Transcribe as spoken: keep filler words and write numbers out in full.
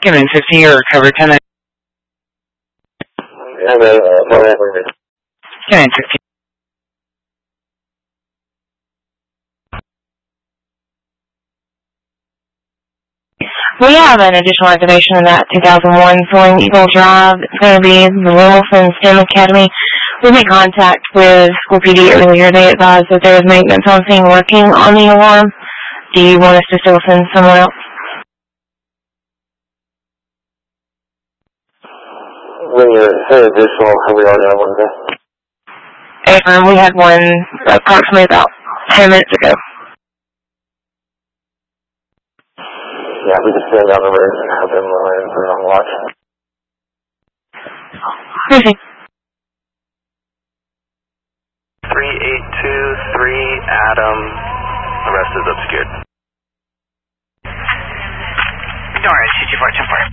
Given fifty or recover ten. Yeah, man, uh, Given fifty. We have an additional reservation in that two thousand one Soaring Eagle Drive. It's going to be the Wilson STEM Academy. We made contact with School P D earlier. They advised that there was maintenance on scene working on the alarm. Do you want us to still send someone else? When you say additional, have we already had one today? Um, we had one approximately about ten minutes ago. Yeah, we just stand down the road and have them uh, put it on watch. Okay. three eight two three, Adam. The rest is obscured. Norris, two two four ten four.